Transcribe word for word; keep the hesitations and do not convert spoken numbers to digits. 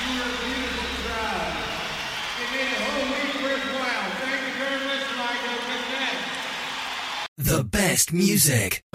your beautiful crowd. It made the whole week worthwhile. Thank you very much, Ligo. The best music.